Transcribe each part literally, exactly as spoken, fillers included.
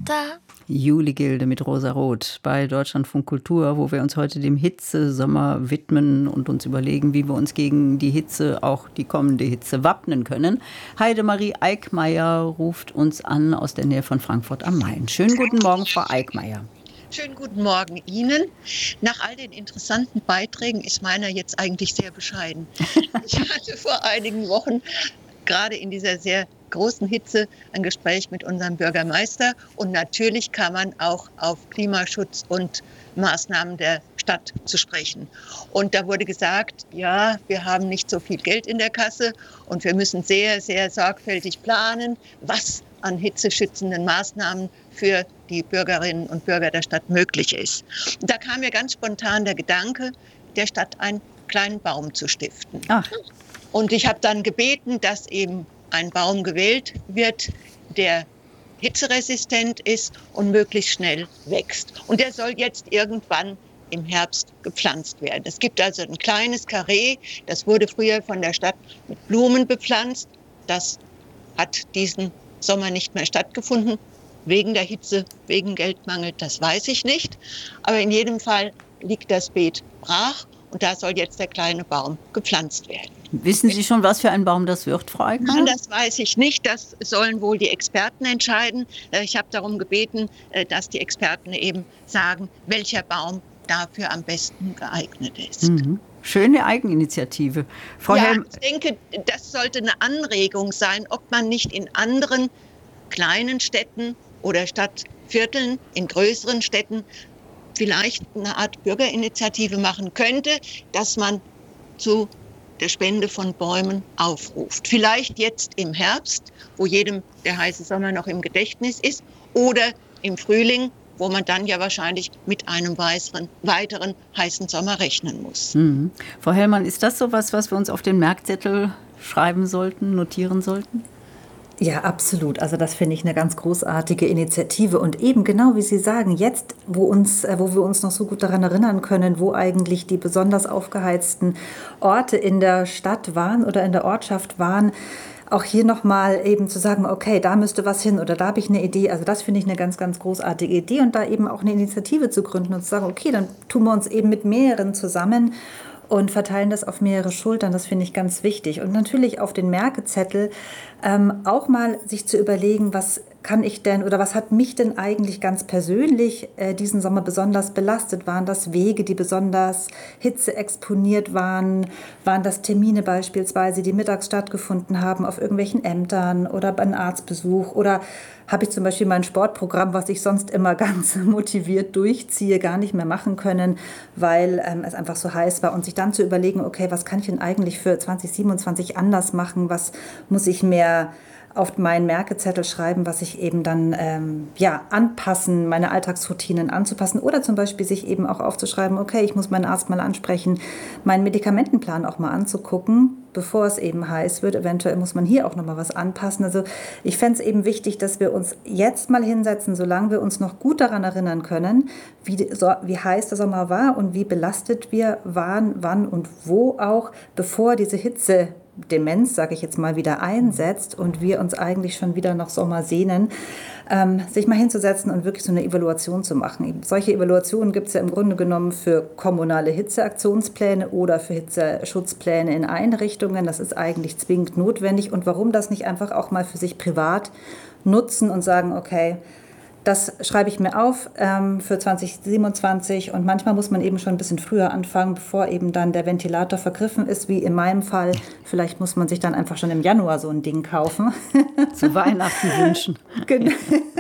da. Juli Gilde mit Rosa Roth bei Deutschlandfunk Kultur, wo wir uns heute dem Hitzesommer widmen und uns überlegen, wie wir uns gegen die Hitze, auch die kommende Hitze, wappnen können. Heidemarie Eickmeyer ruft uns an aus der Nähe von Frankfurt am Main. Schönen guten Morgen, Frau Eickmeyer. Schönen guten Morgen Ihnen. Nach all den interessanten Beiträgen ist meiner jetzt eigentlich sehr bescheiden. Ich hatte vor einigen Wochen gerade in dieser sehr großen Hitze ein Gespräch mit unserem Bürgermeister. Und natürlich kann man auch auf Klimaschutz und Maßnahmen der Stadt zu sprechen. Und da wurde gesagt, ja, wir haben nicht so viel Geld in der Kasse und wir müssen sehr, sehr sorgfältig planen, was an hitzeschützenden Maßnahmen für die Bürgerinnen und Bürger der Stadt möglich ist. Und da kam mir ganz spontan der Gedanke, der Stadt einen kleinen Baum zu stiften. Ach. Und ich habe dann gebeten, dass eben ein Baum gewählt wird, der hitzeresistent ist und möglichst schnell wächst. Und der soll jetzt irgendwann im Herbst gepflanzt werden. Es gibt also ein kleines Karree, das wurde früher von der Stadt mit Blumen bepflanzt. Das hat diesen Sommer nicht mehr stattgefunden, wegen der Hitze, wegen Geldmangel, das weiß ich nicht. Aber in jedem Fall liegt das Beet brach und da soll jetzt der kleine Baum gepflanzt werden. Wissen Sie schon, was für ein Baum das wird, Frau Eickmeyer? Nein, das weiß ich nicht. Das sollen wohl die Experten entscheiden. Ich habe darum gebeten, dass die Experten eben sagen, welcher Baum dafür am besten geeignet ist. Mhm. Schöne Eigeninitiative. Frau ja, Helm- ich denke, das sollte eine Anregung sein, ob man nicht in anderen kleinen Städten oder Stadtvierteln, in größeren Städten, vielleicht eine Art Bürgerinitiative machen könnte, dass man zu der Spende von Bäumen aufruft. Vielleicht jetzt im Herbst, wo jedem der heiße Sommer noch im Gedächtnis ist, oder im Frühling, wo man dann ja wahrscheinlich mit einem weiteren, weiteren heißen Sommer rechnen muss. Mhm. Frau Hellmann, ist das sowas, was wir uns auf den Merkzettel schreiben sollten, notieren sollten? Ja, absolut. Also das finde ich eine ganz großartige Initiative. Und eben genau wie Sie sagen, jetzt, wo, uns, wo wir uns noch so gut daran erinnern können, wo eigentlich die besonders aufgeheizten Orte in der Stadt waren oder in der Ortschaft waren, auch hier nochmal eben zu sagen, okay, da müsste was hin oder da habe ich eine Idee. Also das finde ich eine ganz, ganz großartige Idee. Und da eben auch eine Initiative zu gründen und zu sagen, okay, dann tun wir uns eben mit mehreren zusammen und verteilen das auf mehrere Schultern. Das finde ich ganz wichtig. Und natürlich auf den Merkezettel ähm, auch mal sich zu überlegen, was kann ich denn oder was hat mich denn eigentlich ganz persönlich äh, diesen Sommer besonders belastet? Waren das Wege, die besonders hitzeexponiert waren? Waren das Termine beispielsweise, die mittags stattgefunden haben auf irgendwelchen Ämtern oder bei einem Arztbesuch? Oder habe ich zum Beispiel mein Sportprogramm, was ich sonst immer ganz motiviert durchziehe, gar nicht mehr machen können, weil ähm, es einfach so heiß war. Und sich dann zu überlegen, okay, was kann ich denn eigentlich für zwanzig siebenundzwanzig anders machen? Was muss ich mehr auf meinen Merkezettel schreiben, was ich eben dann ähm, ja, anpassen, meine Alltagsroutinen anzupassen oder zum Beispiel sich eben auch aufzuschreiben, okay, ich muss meinen Arzt mal ansprechen, meinen Medikamentenplan auch mal anzugucken, bevor es eben heiß wird. Eventuell muss man hier auch noch mal was anpassen. Also ich fände es eben wichtig, dass wir uns jetzt mal hinsetzen, solange wir uns noch gut daran erinnern können, wie, die, so, wie heiß der Sommer war und wie belastet wir waren, wann und wo auch, bevor diese Hitze Demenz, sage ich jetzt mal, wieder einsetzt und wir uns eigentlich schon wieder nach Sommer sehnen, ähm, sich mal hinzusetzen und wirklich so eine Evaluation zu machen. Solche Evaluationen gibt es ja im Grunde genommen für kommunale Hitzeaktionspläne oder für Hitzeschutzpläne in Einrichtungen. Das ist eigentlich zwingend notwendig. Und warum das nicht einfach auch mal für sich privat nutzen und sagen, okay, das schreibe ich mir auf ähm, für zwanzig siebenundzwanzig und manchmal muss man eben schon ein bisschen früher anfangen, bevor eben dann der Ventilator vergriffen ist, wie in meinem Fall. Vielleicht muss man sich dann einfach schon im Januar so ein Ding kaufen. Zu Weihnachten wünschen. Genau.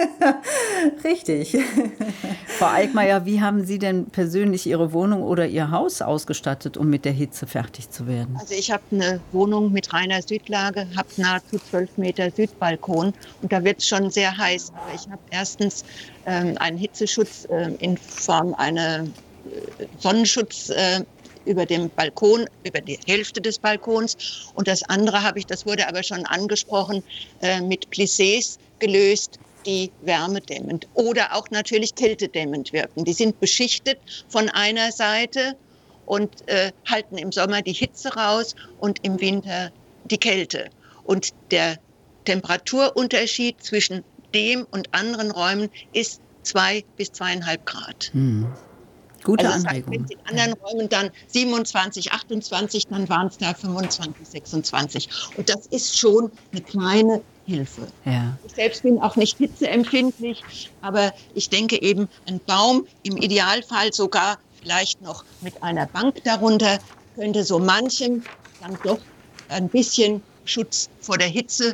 Richtig. Frau Eickmeyer, wie haben Sie denn persönlich Ihre Wohnung oder Ihr Haus ausgestattet, um mit der Hitze fertig zu werden? Also ich habe eine Wohnung mit reiner Südlage, habe nahezu zwölf Meter Südbalkon und da wird es schon sehr heiß. Aber ich habe erstens ähm, einen Hitzeschutz äh, in Form einer äh, Sonnenschutz äh, über dem Balkon, über die Hälfte des Balkons. Und das andere habe ich, das wurde aber schon angesprochen, äh, mit Plissés gelöst, die wärmedämmend oder auch natürlich kältedämmend wirken. Die sind beschichtet von einer Seite und äh, halten im Sommer die Hitze raus und im Winter die Kälte. Und der Temperaturunterschied zwischen dem und anderen Räumen ist zwei bis zweieinhalb Grad. Hm. Gute also das Anregung. heißt, wenn es in anderen Räumen dann siebenundzwanzig, achtundzwanzig, dann waren es da fünfundzwanzig, sechsundzwanzig. Und das ist schon eine kleine Hilfe. Ja. Ich selbst bin auch nicht hitzeempfindlich, aber ich denke eben, ein Baum, im Idealfall sogar vielleicht noch mit einer Bank darunter, könnte so manchem dann doch ein bisschen Schutz vor der Hitze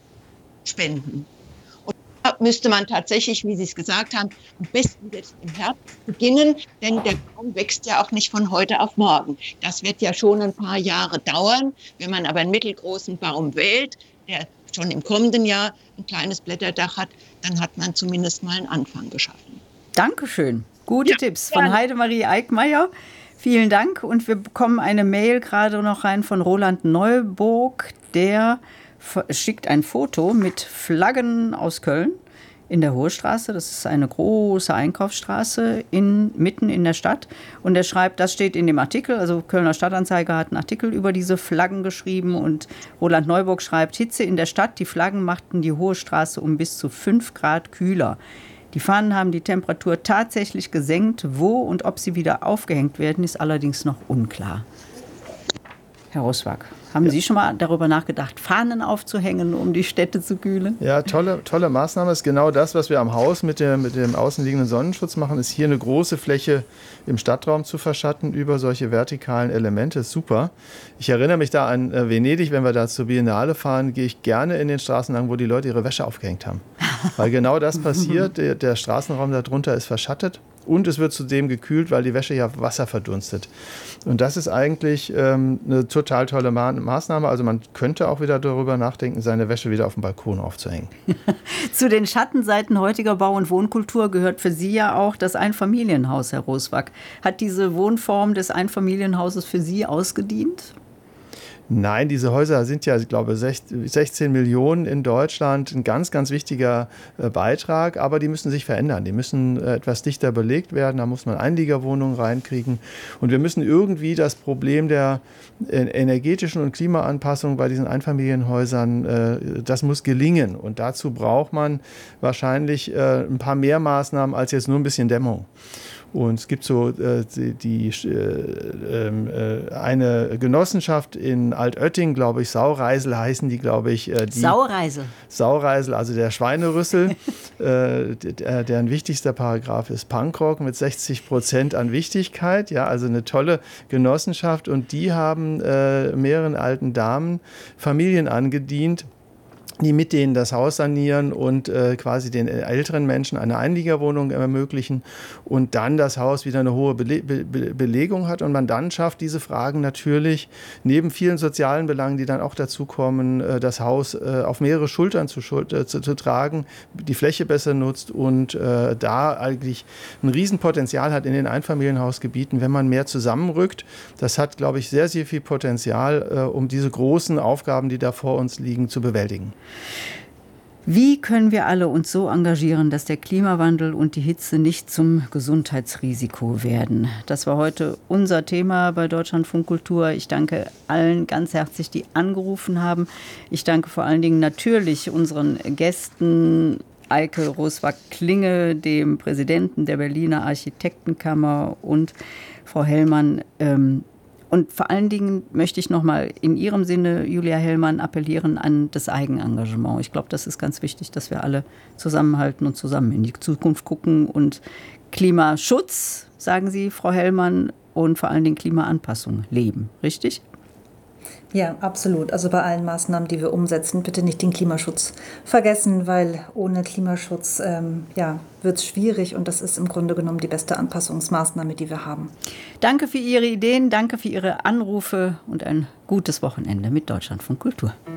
spenden. Und da müsste man tatsächlich, wie Sie es gesagt haben, am besten jetzt im Herbst beginnen, denn der Baum wächst ja auch nicht von heute auf morgen. Das wird ja schon ein paar Jahre dauern. Wenn man aber einen mittelgroßen Baum wählt, der schon im kommenden Jahr ein kleines Blätterdach hat, dann hat man zumindest mal einen Anfang geschaffen. Dankeschön. Gute Ja, Tipps von gerne. Heidemarie Eickmeyer. Vielen Dank. Und wir bekommen eine Mail gerade noch rein von Roland Neuburg. Der f- schickt ein Foto mit Flaggen aus Köln in der Hohe Straße. Das ist eine große Einkaufsstraße in, mitten in der Stadt. Und er schreibt, das steht in dem Artikel, also Kölner Stadtanzeiger hat einen Artikel über diese Flaggen geschrieben. Und Roland Neuburg schreibt, Hitze in der Stadt, die Flaggen machten die Hohe Straße um bis zu fünf Grad kühler. Die Fahnen haben die Temperatur tatsächlich gesenkt. Wo und ob sie wieder aufgehängt werden, ist allerdings noch unklar. Herr Roswag, haben ja. Sie schon mal darüber nachgedacht, Fahnen aufzuhängen, um die Städte zu kühlen? Ja, tolle, tolle Maßnahme. Ist genau das, was wir am Haus mit, der, mit dem außenliegenden Sonnenschutz machen, ist hier eine große Fläche im Stadtraum zu verschatten über solche vertikalen Elemente. Ist super. Ich erinnere mich da an Venedig, wenn wir da zur Biennale fahren, gehe ich gerne in den Straßen lang, wo die Leute ihre Wäsche aufgehängt haben. Weil genau das passiert, der, der Straßenraum darunter ist verschattet. Und es wird zudem gekühlt, weil die Wäsche ja Wasser verdunstet. Und das ist eigentlich ähm, eine total tolle Ma- Maßnahme. Also man könnte auch wieder darüber nachdenken, seine Wäsche wieder auf dem Balkon aufzuhängen. Zu den Schattenseiten heutiger Bau- und Wohnkultur gehört für Sie ja auch das Einfamilienhaus, Herr Roswag. Hat diese Wohnform des Einfamilienhauses für Sie ausgedient? Nein, diese Häuser sind ja, ich glaube, sechzehn Millionen in Deutschland. Ein ganz, ganz wichtiger äh, Beitrag. Aber die müssen sich verändern. Die müssen äh, etwas dichter belegt werden. Da muss man Einliegerwohnungen reinkriegen. Und wir müssen irgendwie das Problem der äh, energetischen und Klimaanpassung bei diesen Einfamilienhäusern, äh, das muss gelingen. Und dazu braucht man wahrscheinlich äh, ein paar mehr Maßnahmen als jetzt nur ein bisschen Dämmung. Und es gibt so äh, die, die äh, äh, eine Genossenschaft in Altötting, glaube ich, Saureisel heißen die, glaube ich. Äh, die Saureisel. Saureisel, also der Schweinerüssel, äh, der, deren wichtigster Paragraph ist Punkrock mit sechzig Prozent an Wichtigkeit. Ja, also eine tolle Genossenschaft. Und die haben äh, mehreren alten Damen Familien angedient, die mit denen das Haus sanieren und äh, quasi den älteren Menschen eine Einliegerwohnung ermöglichen und dann das Haus wieder eine hohe Bele- Be- Belegung hat und man dann schafft, diese Fragen natürlich neben vielen sozialen Belangen, die dann auch dazukommen, äh, das Haus äh, auf mehrere Schultern zu, äh, zu, zu tragen, die Fläche besser nutzt und äh, da eigentlich ein Riesenpotenzial hat in den Einfamilienhausgebieten, wenn man mehr zusammenrückt. Das hat, glaube ich, sehr, sehr viel Potenzial, äh, um diese großen Aufgaben, die da vor uns liegen, zu bewältigen. Wie können wir alle uns so engagieren, dass der Klimawandel und die Hitze nicht zum Gesundheitsrisiko werden? Das war heute unser Thema bei Deutschlandfunk Kultur. Ich danke allen ganz herzlich, die angerufen haben. Ich danke vor allen Dingen natürlich unseren Gästen, Eike Roswag-Klinge, dem Präsidenten der Berliner Architektenkammer und Frau Hellmann. Ähm, Und vor allen Dingen möchte ich noch mal in Ihrem Sinne, Julia Hellmann, appellieren an das Eigenengagement. Ich glaube, das ist ganz wichtig, dass wir alle zusammenhalten und zusammen in die Zukunft gucken. Und Klimaschutz, sagen Sie, Frau Hellmann, und vor allen Dingen Klimaanpassung leben. Richtig? Ja, absolut. Also bei allen Maßnahmen, die wir umsetzen, bitte nicht den Klimaschutz vergessen, weil ohne Klimaschutz ähm, ja, wird es schwierig und das ist im Grunde genommen die beste Anpassungsmaßnahme, die wir haben. Danke für Ihre Ideen, danke für Ihre Anrufe und ein gutes Wochenende mit Deutschlandfunk Kultur.